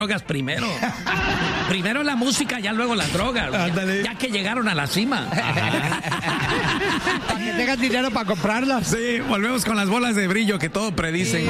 drogas primero. Primero la música, ya luego las drogas. Ya que llegaron a la cima. Para que tengan dinero para comprarlas. Sí, volvemos con las bolas de brillo que todo predicen.